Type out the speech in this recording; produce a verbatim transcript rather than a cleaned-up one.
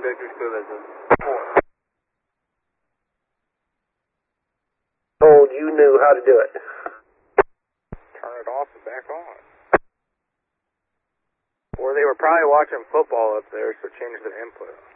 Victor Schoolbusiness. Told you knew how to do it. Turn it off and back on. Or they were probably watching football up there, so change the input.